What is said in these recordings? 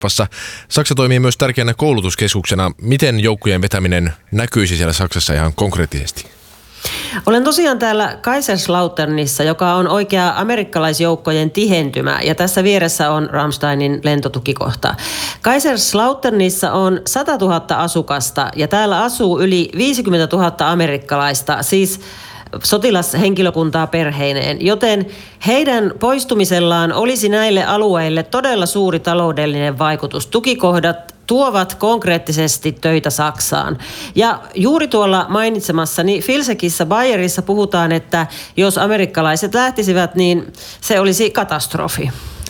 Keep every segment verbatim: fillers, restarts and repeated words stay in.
Euroopassa. Saksa toimii myös tärkeänä koulutuskeskuksena. Miten joukkojen vetäminen näkyisi siellä Saksassa ihan konkreettisesti? Olen tosiaan täällä Kaiserslauternissa, joka on oikea amerikkalaisjoukkojen tihentymä, ja tässä vieressä on Ramsteinin lentotukikohta. Kaiserslauternissa on sata tuhatta asukasta ja täällä asuu yli viisikymmentätuhatta amerikkalaista, siis sotilashenkilökuntaa perheineen, joten heidän poistumisellaan olisi näille alueille todella suuri taloudellinen vaikutus. Tukikohdat tuovat konkreettisesti töitä Saksaan. Ja juuri tuolla mainitsemassani Vilsekissä Bayerissa puhutaan, että jos amerikkalaiset lähtisivät, niin se olisi katastrofi.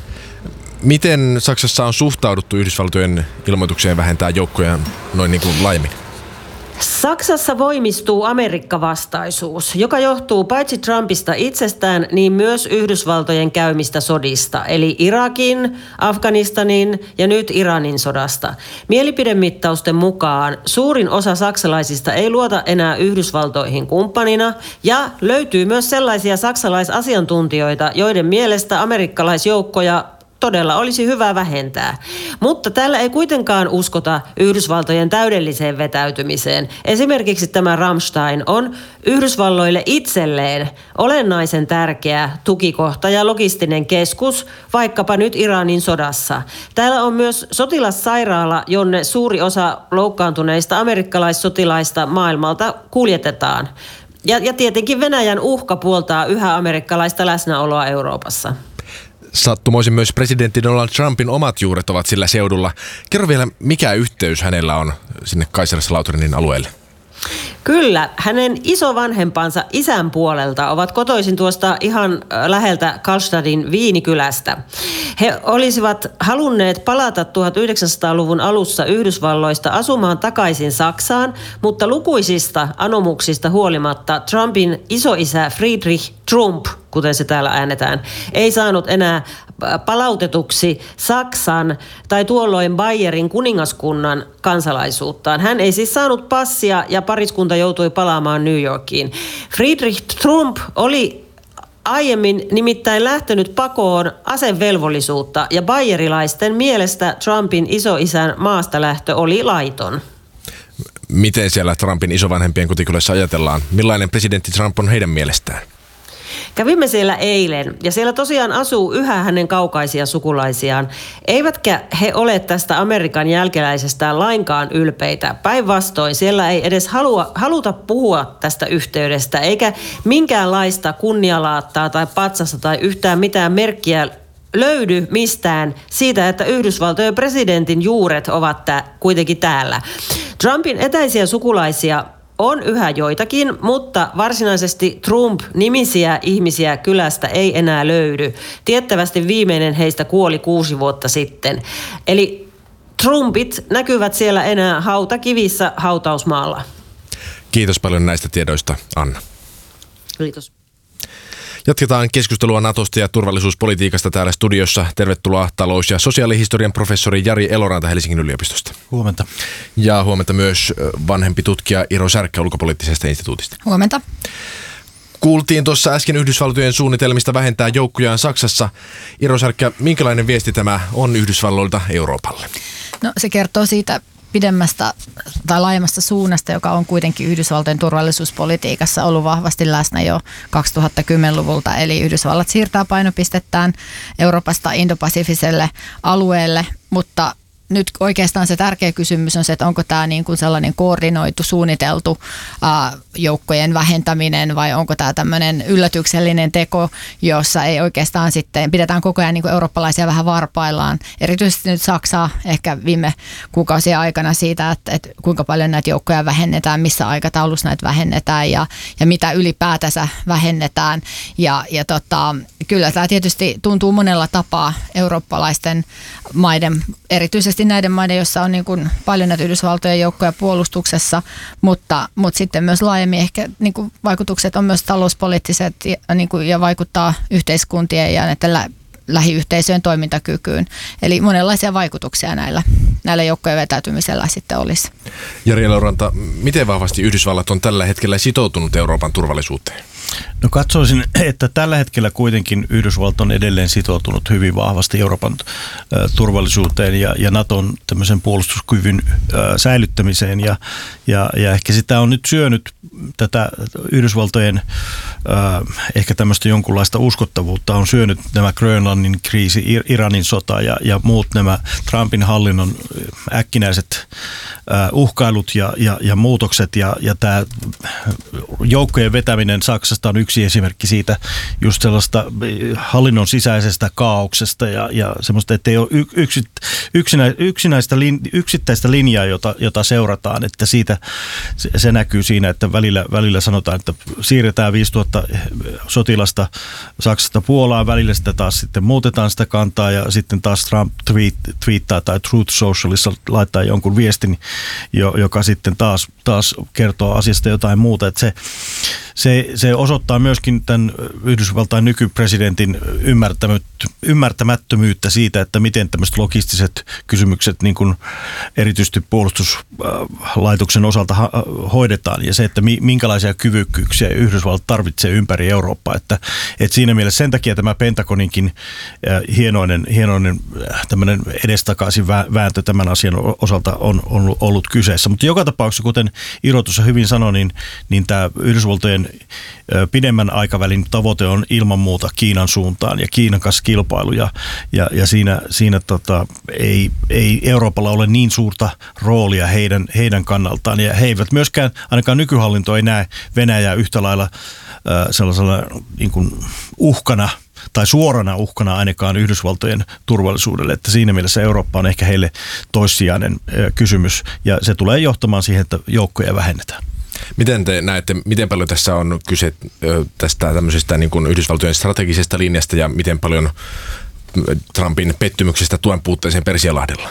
Miten Saksassa on suhtauduttu Yhdysvaltojen ilmoitukseen vähentää joukkoja noin niin kuin laajemmin? Saksassa voimistuu Amerikka-vastaisuus, joka johtuu paitsi Trumpista itsestään, niin myös Yhdysvaltojen käymistä sodista, eli Irakin, Afganistanin ja nyt Iranin sodasta. Mielipidemittausten mukaan suurin osa saksalaisista ei luota enää Yhdysvaltoihin kumppanina, ja löytyy myös sellaisia saksalaisasiantuntijoita, joiden mielestä amerikkalaisjoukkoja todella olisi hyvä vähentää. Mutta täällä ei kuitenkaan uskota Yhdysvaltojen täydelliseen vetäytymiseen. Esimerkiksi tämä Ramstein on Yhdysvalloille itselleen olennaisen tärkeä tukikohta ja logistinen keskus, vaikkapa nyt Iranin sodassa. Täällä on myös sotilassairaala, jonne suuri osa loukkaantuneista amerikkalaissotilaista maailmalta kuljetetaan. Ja, ja tietenkin Venäjän uhka puoltaa yhä amerikkalaista läsnäoloa Euroopassa. Sattumoisin myös presidentti Donald Trumpin omat juuret ovat sillä seudulla. Kerro vielä, mikä yhteys hänellä on sinne Kaiserslauternin alueelle? Kyllä, hänen isovanhempansa isän puolelta ovat kotoisin tuosta ihan läheltä Karlstadin Viinikylästä. He olisivat halunneet palata tuhatyhdeksänsataaluvun alussa Yhdysvalloista asumaan takaisin Saksaan, mutta lukuisista anomuksista huolimatta Trumpin isoisä Friedrich Trump, kuten se täällä äänetään, ei saanut enää palautetuksi Saksan tai tuolloin Bayerin kuningaskunnan kansalaisuuttaan. Hän ei siis saanut passia ja pariskunta joutui palaamaan New Yorkiin. Friedrich Trump oli aiemmin nimittäin lähtenyt pakoon asevelvollisuutta ja bayerilaisten mielestä Trumpin isoisän maastalähtö oli laiton. Miten siellä Trumpin isovanhempien kotikylässä ajatellaan? Millainen presidentti Trump on heidän mielestään? Kävimme siellä eilen ja siellä tosiaan asuu yhä hänen kaukaisia sukulaisiaan. Eivätkä he ole tästä Amerikan jälkeläisestään lainkaan ylpeitä. Päinvastoin siellä ei edes halua, haluta puhua tästä yhteydestä eikä minkäänlaista kunnialaattaa tai patsasta tai yhtään mitään merkkiä löydy mistään siitä, että Yhdysvaltojen presidentin juuret ovat tää, kuitenkin täällä. Trumpin etäisiä sukulaisia on yhä joitakin, mutta varsinaisesti Trump-nimisiä ihmisiä kylästä ei enää löydy. Tiettävästi viimeinen heistä kuoli kuusi vuotta sitten. Eli Trumpit näkyvät siellä enää hautakivissä hautausmaalla. Kiitos paljon näistä tiedoista, Anna. Kiitos. Jatketaan keskustelua Natosta ja turvallisuuspolitiikasta täällä studiossa. Tervetuloa talous- ja sosiaalihistorian professori Jari Eloranta Helsingin yliopistosta. Huomenta. Ja huomenta myös vanhempi tutkija Iro Särkkä ulkopoliittisesta instituutista. Huomenta. Kuultiin tuossa äsken Yhdysvaltojen suunnitelmista vähentää joukkojaan Saksassa. Iro Särkkä, minkälainen viesti tämä on Yhdysvalloilta Euroopalle? No se kertoo siitä pidemmästä tai laajemmasta suunnasta, joka on kuitenkin Yhdysvaltojen turvallisuuspolitiikassa ollut vahvasti läsnä jo kaksituhattakymmenluvulta. Eli Yhdysvallat siirtää painopistettään Euroopasta Indo-Pasifiselle alueelle, mutta nyt oikeastaan se tärkeä kysymys on se, että onko tämä niin kuin sellainen koordinoitu, suunniteltu ää, joukkojen vähentäminen vai onko tämä tämmöinen yllätyksellinen teko, jossa ei oikeastaan sitten, pidetään koko ajan niin kuin eurooppalaisia vähän varpaillaan. Erityisesti nyt Saksaa ehkä viime kuukausien aikana siitä, että, että kuinka paljon näitä joukkoja vähennetään, missä aikataulussa näitä vähennetään ja, ja mitä ylipäätänsä vähennetään. Ja, ja tota, kyllä tämä tietysti tuntuu monella tapaa eurooppalaisten maiden, erityisesti näiden maiden, joissa on niin kuin paljon näitä Yhdysvaltojen joukkoja puolustuksessa, mutta, mutta sitten myös laajemmin ehkä niin kuin vaikutukset on myös talouspoliittiset ja, niin kuin, ja vaikuttaa yhteiskuntien ja näiden lä- lähiyhteisöjen toimintakykyyn. Eli monenlaisia vaikutuksia näillä, näillä joukkojen vetäytymisellä sitten olisi. Jari Eloranta, miten vahvasti Yhdysvallat on tällä hetkellä sitoutunut Euroopan turvallisuuteen? No katsoisin, että tällä hetkellä kuitenkin Yhdysvallat on edelleen sitoutunut hyvin vahvasti Euroopan ä, turvallisuuteen ja, ja Naton tämmöisen puolustuskyvyn ä, säilyttämiseen. Ja, ja, ja ehkä sitä on nyt syönyt tätä Yhdysvaltojen ä, ehkä tämmöistä jonkunlaista uskottavuutta. On syönyt nämä Grönlannin kriisi, Iranin sota ja, ja muut nämä Trumpin hallinnon äkkinäiset ä, uhkailut ja, ja, ja muutokset. Ja, ja tämä joukkojen vetäminen Saksasta on yksi esimerkki siitä just sellaista hallinnon sisäisestä kaauksesta ja, ja semmoista, että ei ole yksi, yksinä, yksinäistä lin, yksittäistä linjaa, jota, jota seurataan, että siitä se, se näkyy siinä, että välillä, välillä sanotaan, että siirretään viisituhatta sotilasta Saksasta Puolaan, välillä sitä taas sitten muutetaan sitä kantaa ja sitten taas Trump tweet, twiittaa tai Truth Socialissa laittaa jonkun viestin, joka sitten taas, taas kertoo asiasta jotain muuta, että se Se, se osoittaa myöskin tämän Yhdysvaltain nykypresidentin ymmärtämättömyyttä siitä, että miten tämmöiset logistiset kysymykset niin kuin erityisesti puolustuslaitoksen osalta hoidetaan ja se, että minkälaisia kyvykkyyksiä Yhdysvallat tarvitsee ympäri Eurooppaa. Että, että siinä mielessä sen takia tämä Pentagoninkin hienoinen, hienoinen tämmöinen edestakaisin vääntö tämän asian osalta on, on ollut kyseessä. Mutta joka tapauksessa, kuten Iro tuossa hyvin sanoi, niin, niin tämä Yhdysvaltojen pidemmän aikavälin tavoite on ilman muuta Kiinan suuntaan ja Kiinan kanssa kilpailu ja, ja, ja siinä, siinä tota, ei, ei Euroopalla ole niin suurta roolia heidän, heidän kannaltaan ja he eivät myöskään, ainakaan nykyhallinto ei näe Venäjää yhtä lailla äh, sellaisella niin kuin uhkana tai suorana uhkana ainakaan Yhdysvaltojen turvallisuudelle, että siinä mielessä Eurooppa on ehkä heille toissijainen äh, kysymys ja se tulee johtamaan siihen, että joukkoja vähennetään. Miten te näette, miten paljon tässä on kyse tästä tämmöisestä niin kuin Yhdysvaltojen strategisesta linjasta ja miten paljon Trumpin pettymyksestä tuen puutteeseen Persianlahdella?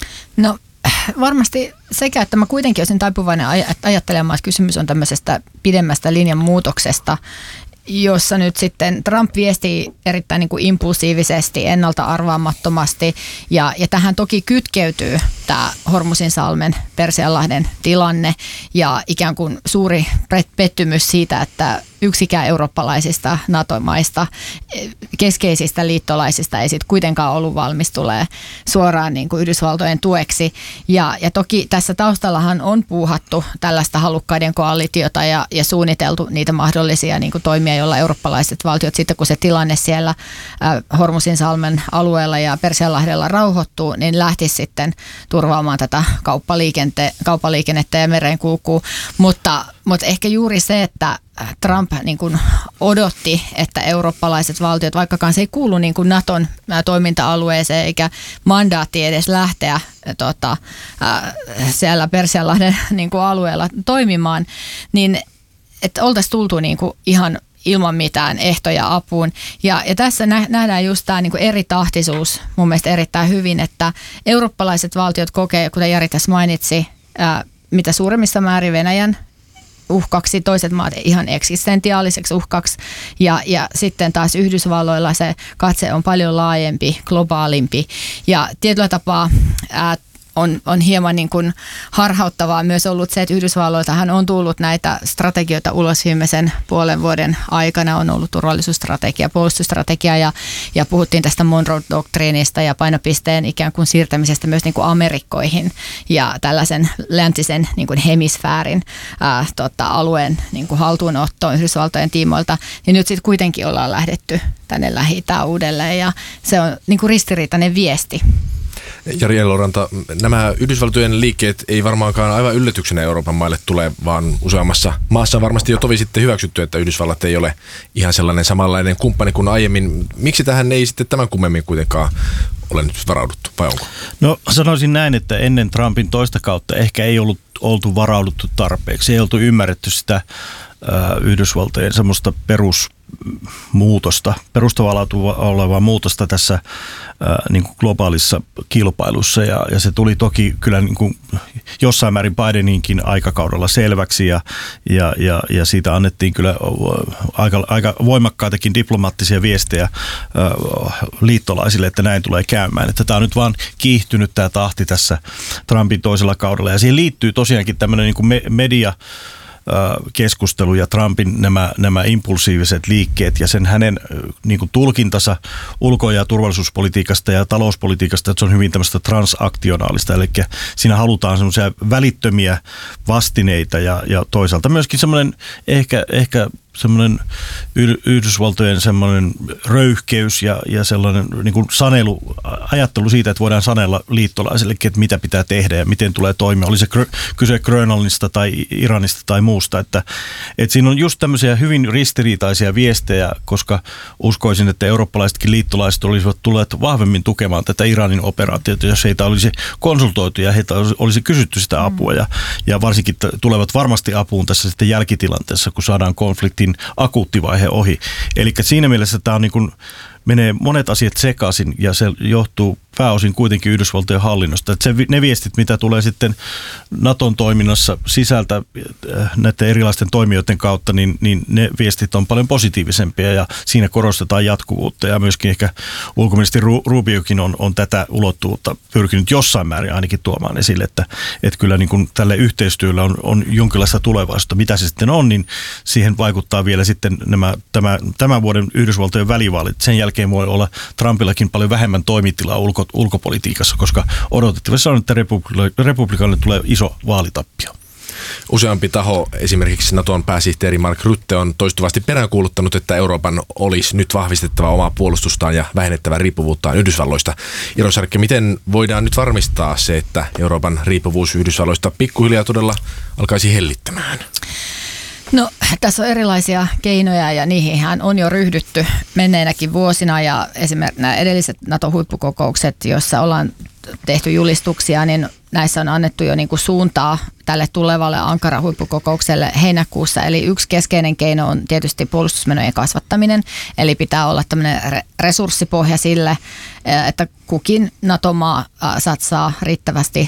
No varmasti sekä, että mä kuitenkin olisin taipuvainen ajattelemaan, että kysymys on tämmöisestä pidemmästä linjan muutoksesta, jossa nyt sitten Trump viestii erittäin niin kuin impulsiivisesti, ennalta arvaamattomasti ja, ja tähän toki kytkeytyy tämä Hormuzinsalmen, Persianlahden tilanne ja ikään kuin suuri pettymys siitä, että yksikään eurooppalaisista NATO-maista, keskeisistä liittolaisista ei sitten kuitenkaan ollut valmis tulee suoraan niin kuin Yhdysvaltojen tueksi. Ja, ja toki tässä taustallahan on puuhattu tällaista halukkaiden koalitiota ja, ja suunniteltu niitä mahdollisia niin kuin toimia, joilla eurooppalaiset valtiot sitten kun se tilanne siellä äh, Hormuzinsalmen alueella ja Persianlahdella rauhoittuu, niin lähtisi sitten turvaamaan tätä kauppaliikennettä, kauppaliikennettä ja merenkulkua. Mutta, mutta ehkä juuri se, että Trump niin kuin odotti, että eurooppalaiset valtiot, vaikkakaan se ei kuulu niin kuin Naton toiminta-alueeseen eikä mandaatti edes lähteä tota, äh, siellä Persianlahden niin kuin alueella toimimaan, niin että oltaisiin tultu niin kuin ihan ilman mitään ehtoja apuun. Ja, ja tässä nähdään just tämä niin kuin eri tahtisuus mun mielestä erittäin hyvin, että eurooppalaiset valtiot kokee, kuten Jari tässä mainitsi, äh, mitä suurimmissa määrin Venäjän uhkaksi, toiset maat ihan eksistentiaaliseksi uhkaksi ja, ja sitten taas Yhdysvalloilla se katse on paljon laajempi, globaalimpi ja tietyllä tapaa ää, on, on hieman niin kuin harhauttavaa myös ollut se, että Yhdysvalloiltahan on tullut näitä strategioita ulos viimeisen puolen vuoden aikana. On ollut turvallisuusstrategia, puolustusstrategia ja, ja puhuttiin tästä Monroe-doktriinista ja painopisteen ikään kuin siirtämisestä myös niin kuin Amerikkoihin ja tällaisen läntisen niin kuin hemisfäärin ää, tota, alueen niin kuin haltuunottoon Yhdysvaltojen tiimoilta. Ja nyt sitten kuitenkin ollaan lähdetty tänne Lähi-Itään uudelleen ja se on niin kuin ristiriitainen viesti. Jari Eloranta, nämä Yhdysvaltojen liikkeet ei varmaankaan aivan yllätyksenä Euroopan maille tule, vaan useammassa maassa on varmasti jo tovi sitten hyväksytty, että Yhdysvallat ei ole ihan sellainen samanlainen kumppani kuin aiemmin. Miksi tähän ei sitten tämän kummemmin kuitenkaan ole nyt varauduttu, vai onko? No sanoisin näin, että ennen Trumpin toista kautta ehkä ei ollut oltu varauduttu tarpeeksi. Ei oltu ymmärretty sitä äh, Yhdysvaltojen semmoista perus muutosta, perustavaa olevaa muutosta tässä ää, niin kuin globaalissa kilpailussa ja, ja se tuli toki kyllä niin kuin jossain määrin Bideninkin aikakaudella selväksi ja, ja, ja, ja siitä annettiin kyllä aika, aika voimakkaitakin diplomaattisia viestejä ää, liittolaisille, että näin tulee käymään. Että tämä on nyt vaan kiihtynyt tämä tahti tässä Trumpin toisella kaudella ja siihen liittyy tosiaankin tämmöinen niin kuin me, media keskustelu ja Trumpin nämä, nämä impulsiiviset liikkeet ja sen hänen niin kuin tulkintansa ulko- ja turvallisuuspolitiikasta ja talouspolitiikasta, että se on hyvin tämmöistä transaktionaalista, eli siinä halutaan semmoisia välittömiä vastineita ja, ja toisaalta myöskin semmoinen ehkä, ehkä semmoinen Yhdysvaltojen semmoinen röyhkeys ja, ja sellainen niin kuin sanelu, ajattelu siitä, että voidaan sanella liittolaiselle, että mitä pitää tehdä ja miten tulee toimia. Oli se kyse Grönlannista tai Iranista tai muusta. Että, että siinä on just tämmöisiä hyvin ristiriitaisia viestejä, koska uskoisin, että eurooppalaisetkin liittolaiset olisivat tulleet vahvemmin tukemaan tätä Iranin operaatiota, jos heitä olisi konsultoitu ja heitä olisi kysytty sitä apua. Ja, ja varsinkin tulevat varmasti apuun tässä sitten jälkitilanteessa, kun saadaan konflikti akuutti vaihe ohi. Eli siinä mielessä tämä on niin kuin, menee monet asiat sekaisin ja se johtuu pääosin kuitenkin Yhdysvaltojen hallinnosta. Että se, ne viestit, mitä tulee sitten Naton toiminnassa sisältä näiden erilaisten toimijoiden kautta, niin, niin ne viestit on paljon positiivisempia ja siinä korostetaan jatkuvuutta ja myöskin ehkä ulkoministeri Rubiokin on, on tätä ulottuvuutta pyrkinyt jossain määrin ainakin tuomaan esille, että, että kyllä niin kuin tälle yhteistyöllä on, on jonkinlaista tulevaisuutta. Mitä se sitten on, niin siihen vaikuttaa vielä sitten nämä, tämä, tämän vuoden Yhdysvaltojen välivaalit. Sen jälkeen voi olla Trumpillakin paljon vähemmän toimitilaa ulko ulkopolitiikassa, koska odotettavasti on, että republikaanille tulee iso vaalitappio. Useampi taho, esimerkiksi Naton pääsihteeri Mark Rutte, on toistuvasti peräänkuuluttanut, että Euroopan olisi nyt vahvistettava omaa puolustustaan ja vähennettävä riippuvuuttaan Yhdysvalloista. Iro Särkkä, miten voidaan nyt varmistaa se, että Euroopan riippuvuus Yhdysvalloista pikkuhiljaa todella alkaisi hellittämään? No, tässä on erilaisia keinoja ja niihinhän on jo ryhdytty menneinäkin vuosina ja esimerkiksi nämä edelliset NATO-huippukokoukset, joissa ollaan tehty julistuksia, niin näissä on annettu jo niin kuin suuntaa tälle tulevalle Ankara-huippukokoukselle heinäkuussa. Eli yksi keskeinen keino on tietysti puolustusmenojen kasvattaminen, eli pitää olla tämmöinen resurssipohja sille, että kukin NATO-maa satsaa riittävästi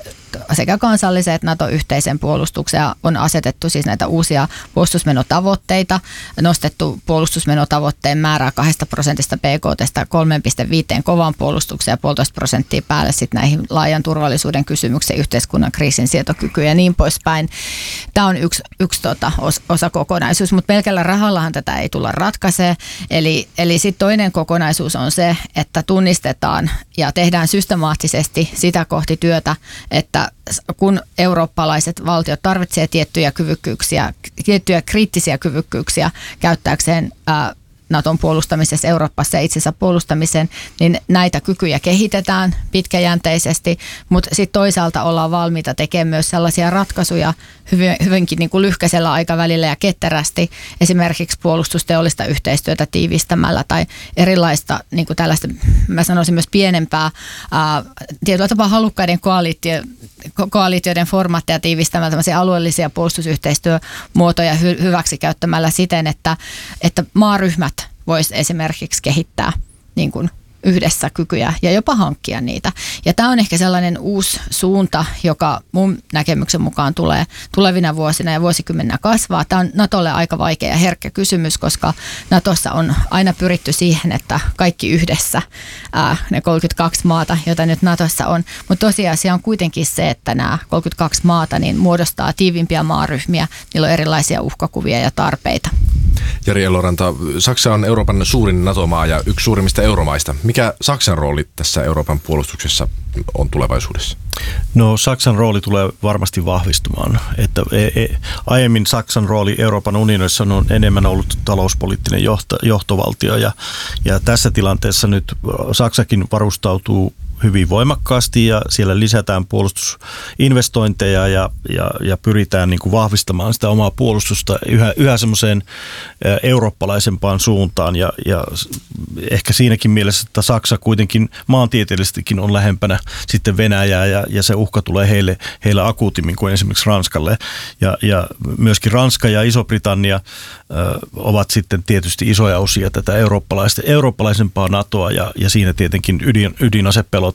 sekä kansalliseen että NATO-yhteiseen puolustukseen. On asetettu siis näitä uusia puolustusmenotavoitteita, nostettu puolustusmenotavoitteen määrää kahdesta prosentista B K T:stä kolme pilkku viisi kovan puolustukseen ja puolitoista prosenttia päälle sitten näihin laajan turvallisuuden kysymyksiin, yhteiskunnan kriisin sietokykyyn ja niin poispäin. Tämä on yksi, yksi tota, osa kokonaisuus, mutta pelkällä rahallahan tätä ei tulla ratkaisee. Eli, eli sitten toinen kokonaisuus on se, että tunnistetaan ja tehdään systemaattisesti sitä kohti työtä, että kun eurooppalaiset valtiot tarvitsevat tiettyjä kyvykkyyksiä, tiettyjä kriittisiä kyvykkyyksiä käyttääkseen ää, Naton puolustamisessa Euroopassa ja itsensä puolustamiseen, niin näitä kykyjä kehitetään pitkäjänteisesti, mutta sitten toisaalta ollaan valmiita tekemään myös sellaisia ratkaisuja hyvin, hyvinkin niin kuin lyhkäisellä aikavälillä ja ketterästi, esimerkiksi puolustusteollista yhteistyötä tiivistämällä tai erilaista niin kuin tällaista, mä sanoisin myös pienempää, ää, tietyllä tapaa halukkaiden koalitio, koalitioiden formaatteja tiivistämällä tämmöisiä alueellisia puolustusyhteistyömuotoja hy, hyväksi käyttämällä siten, että, että maaryhmät voisi esimerkiksi kehittää niin kuin yhdessä kykyjä ja jopa hankkia niitä. Ja tämä on ehkä sellainen uusi suunta, joka mun näkemyksen mukaan tulee tulevina vuosina ja vuosikymmeninä kasvaa. Tämä on Natolle aika vaikea ja herkkä kysymys, koska Natossa on aina pyritty siihen, että kaikki yhdessä, ää, ne kolmekymmentäkaksi maata, joita nyt Natossa on. Mutta tosiasia on kuitenkin se, että nämä kolmekymmentäkaksi maata niin muodostaa tiivimpiä maaryhmiä, niillä on erilaisia uhkakuvia ja tarpeita. Jari Eloranta, Saksa on Euroopan suurin NATO-maa ja yksi suurimmista euromaista. Mikä Saksan rooli tässä Euroopan puolustuksessa on tulevaisuudessa? No, Saksan rooli tulee varmasti vahvistumaan. Että e, e, aiemmin Saksan rooli Euroopan unionissa on enemmän ollut talouspoliittinen johto, johtovaltio ja, ja tässä tilanteessa nyt Saksakin varustautuu hyvin voimakkaasti ja siellä lisätään puolustusinvestointeja ja, ja, ja pyritään niin kuin vahvistamaan sitä omaa puolustusta yhä, yhä semmoiseen eurooppalaisempaan suuntaan ja, ja ehkä siinäkin mielessä, että Saksa kuitenkin maantieteellisestikin on lähempänä sitten Venäjää ja, ja se uhka tulee heille, heille akuutimmin kuin esimerkiksi Ranskalle ja, ja myöskin Ranska ja Iso-Britannia ö, ovat sitten tietysti isoja osia tätä eurooppalaisempaa NATOa ja, ja siinä tietenkin ydin, ydinasepelot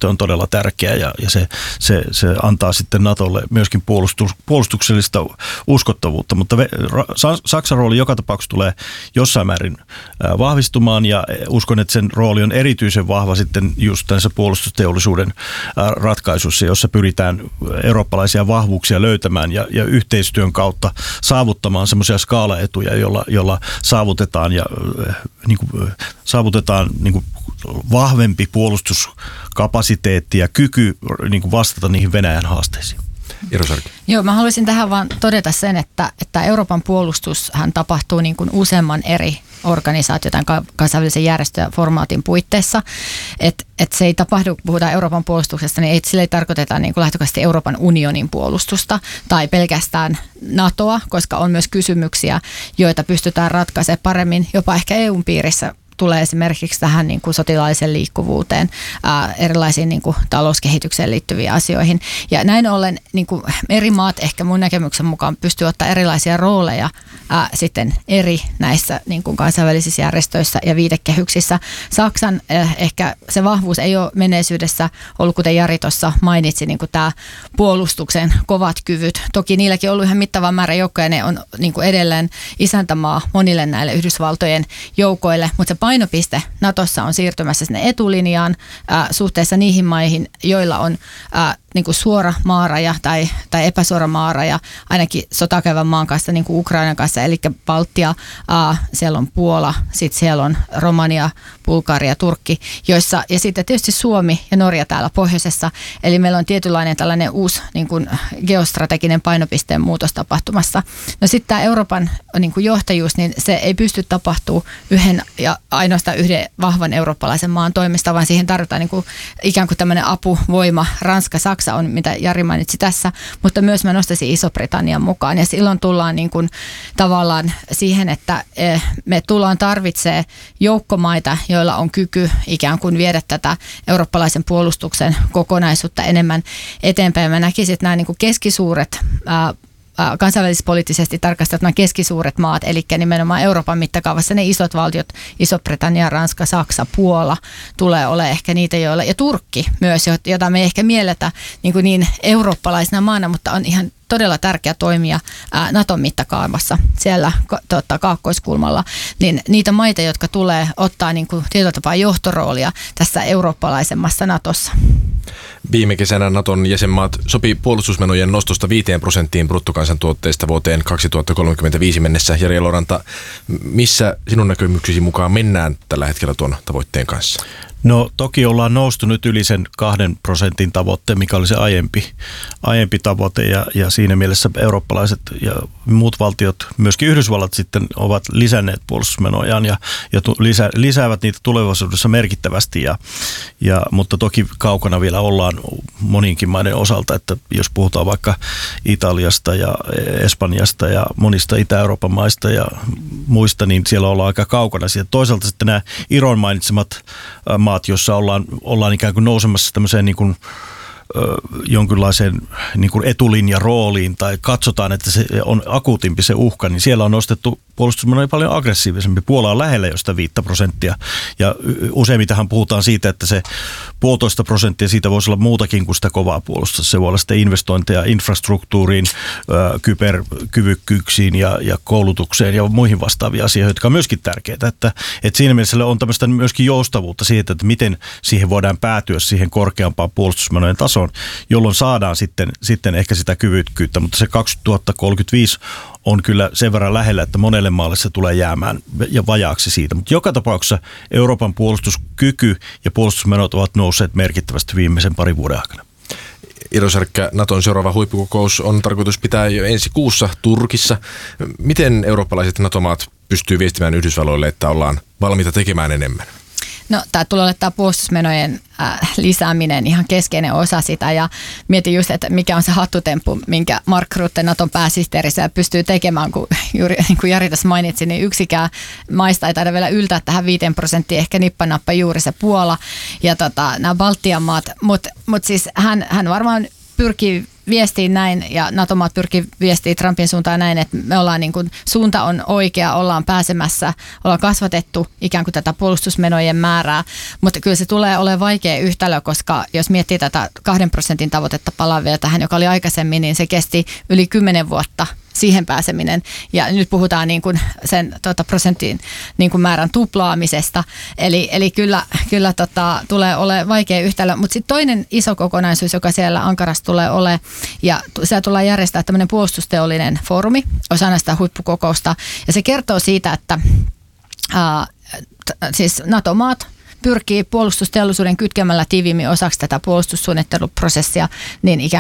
tavoite on todella tärkeä ja, ja se, se, se antaa sitten Natolle myöskin puolustus, puolustuksellista uskottavuutta, mutta Saksan rooli joka tapauksessa tulee jossain määrin vahvistumaan ja uskon, että sen rooli on erityisen vahva sitten just tässä puolustusteollisuuden ratkaisussa, jossa pyritään eurooppalaisia vahvuuksia löytämään ja, ja yhteistyön kautta saavuttamaan semmoisia skaalaetuja, jolla, jolla saavutetaan ja niin kuin, saavutetaan niin kuin vahvempi puolustuskapasiteetti ja kyky niin kuin vastata niihin Venäjän haasteisiin. Joo, mä haluaisin tähän vaan todeta sen, että, että Euroopan puolustushan tapahtuu niin kuin useamman eri organisaatioiden kansainvälisen järjestöformaatin puitteissa. Että et se ei tapahdu, puhutaan Euroopan puolustuksesta, niin ei, sillä ei tarkoiteta niin kuin lähtökohtaisesti Euroopan unionin puolustusta tai pelkästään NATOa, koska on myös kysymyksiä, joita pystytään ratkaisemaan paremmin jopa ehkä E U:n piirissä. Tulee esimerkiksi tähän niin kuin sotilaalliseen liikkuvuuteen, ää, erilaisiin niin kuin talouskehitykseen liittyviin asioihin. Ja näin ollen niin kuin eri maat ehkä mun näkemyksen mukaan pystyy ottaa erilaisia rooleja ää, sitten eri näissä niin kuin kansainvälisissä järjestöissä ja viitekehyksissä. Saksan äh, ehkä se vahvuus ei ole menneisyydessä ollut, kuten Jari tuossa mainitsi, niin kuin tämä puolustuksen kovat kyvyt. Toki niilläkin on ollut ihan mittava määrä joukkoja, ne on niin kuin edelleen isäntämaa monille näille Yhdysvaltojen joukoille, mutta se painopiste Natossa on siirtymässä sinne etulinjaan äh, suhteessa niihin maihin, joilla on äh, niin kuin suora maaraja tai, tai epäsuora maaraja, ainakin sotakäyvän maan kanssa, niin kuin Ukrainan kanssa, eli Baltia, äh, siellä on Puola, sitten siellä on Romania, Bulgaria, Turkki, joissa, ja sitten tietysti Suomi ja Norja täällä pohjoisessa, eli meillä on tietynlainen tällainen uusi niin kuin geostrateginen painopisteen muutos tapahtumassa. No sitten tämä Euroopan niin kuin johtajuus, niin se ei pysty tapahtumaan yhden ja ainoastaan yhden vahvan eurooppalaisen maan toimesta, vaan siihen tarvitaan niin kuin ikään kuin tämmöinen apuvoima. Ranska, Saksa on, mitä Jari mainitsi tässä, mutta myös mä nostaisin Iso-Britannian mukaan. Ja silloin tullaan niin kuin tavallaan siihen, että me tullaan tarvitsee joukkomaita, joilla on kyky ikään kuin viedä tätä eurooppalaisen puolustuksen kokonaisuutta enemmän eteenpäin. Mä näkisin, että nämä niin kuin keskisuuret ää, kansainvälispoliittisesti tarkastettuna keskisuuret maat, eli nimenomaan Euroopan mittakaavassa ne isot valtiot, Iso-Britannia, Ranska, Saksa, Puola, tulee olemaan ehkä niitä, joilla, ja Turkki myös, jota me ei ehkä mielletä niin, kuin niin eurooppalaisena maana, mutta on ihan todella tärkeä toimija ää, Naton mittakaavassa siellä totta, kaakkoiskulmalla, niin niitä maita, jotka tulee ottaa niin kuin tietyllä tapaa johtoroolia tässä eurooppalaisemmassa Natossa. Viime kesänä Naton jäsenmaat sopi puolustusmenojen nostosta viiteen prosenttiin bruttokansantuotteesta vuoteen kaksituhattakolmekymmentäviisi mennessä. Jari Eloranta, missä sinun näkemyksesi mukaan mennään tällä hetkellä tuon tavoitteen kanssa? No toki ollaan noustu nyt yli sen kahden prosentin tavoitteen, mikä oli se aiempi, aiempi tavoite ja, ja siinä mielessä eurooppalaiset ja muut valtiot, myöskin Yhdysvallat sitten ovat lisänneet puolustusmenojaan ja, ja tu, lisä, lisäävät niitä tulevaisuudessa merkittävästi, ja, ja, mutta toki kaukana vielä ollaan moninkin maiden osalta, että jos puhutaan vaikka Italiasta ja Espanjasta ja monista Itä-Euroopan maista ja muista, niin siellä ollaan aika kaukana siitä. Toisaalta sitten nämä Iron mainitsemat maat, jossa ollaan, ollaan ikään kuin nousemassa tämmöiseen niin kuin, ö, jonkinlaiseen niin kuin etulinjarooliin tai katsotaan, että se on akuutimpi se uhka, niin siellä on nostettu puolustusmenoja paljon aggressiivisempi. Puola on lähellä josta viittä prosenttia ja useimmitenhan puhutaan siitä, että se puolitoista prosenttia siitä voisi olla muutakin kuin sitä kovaa puolustusta. Se voi olla sitten investointeja infrastruktuuriin, ö, kyberkyvykkyyksiin ja, ja koulutukseen ja muihin vastaavia asioita, jotka on myöskin tärkeitä. Että, että siinä mielessä on tämmöistä myöskin joustavuutta siitä, että miten siihen voidaan päätyä siihen korkeampaan puolustusmenojen tasoon, jolloin saadaan sitten, sitten ehkä sitä kyvykkyyttä, mutta se kaksituhattakolmekymmentäviisi on kyllä sen verran lähellä, että monelle maalle se tulee jäämään ja vajaaksi siitä. Mutta joka tapauksessa Euroopan puolustuskyky ja puolustusmenot ovat nousseet merkittävästi viimeisen parin vuoden aikana. Iiro Särkkä, Naton seuraava huippukokous on tarkoitus pitää jo ensi kuussa Turkissa. Miten eurooppalaiset NATO-maat pystyy viestimään Yhdysvalloille, että ollaan valmiita tekemään enemmän? No, tämä tulee olla tämä puolustusmenojen äh, lisääminen ihan keskeinen osa sitä, ja mietin just, että mikä on se hattutemppu, minkä Mark Rutte, Naton pääsihteerissä, pystyy tekemään, kun juuri niin kuin Jari tässä mainitsi, niin yksikään maista ei taida vielä yltää tähän viiteen prosenttiin, ehkä nippanappa juuri se Puola ja tota, nämä Baltian maat, mutta mut siis hän, hän varmaan pyrkii viestii näin ja NATO-maat pyrkii viestii Trumpin suuntaan näin, että me ollaan niin kuin, suunta on oikea, ollaan pääsemässä, ollaan kasvatettu ikään kuin tätä puolustusmenojen määrää, mutta kyllä se tulee olemaan vaikea yhtälö, koska jos miettii tätä kahden prosentin tavoitetta, palaan vielä tähän, joka oli aikaisemmin, niin se kesti yli kymmenen vuotta siihen pääseminen. Ja nyt puhutaan niin kuin sen tota, prosentin niin kuin määrän tuplaamisesta. Eli, eli kyllä, kyllä tota, tulee olemaan vaikea yhtälö. Mutta sitten toinen iso kokonaisuus, joka siellä Ankarassa tulee olemaan, ja siellä tullaan järjestää tämmöinen puolustusteollinen foorumi osana sitä huippukokousta. Ja se kertoo siitä, että ää, t- siis NATO-maat pyrkii puolustusteollisuuden kytkemällä tiiviimmin osaksi tätä puolustussuunnitteluprosessia, niin ikään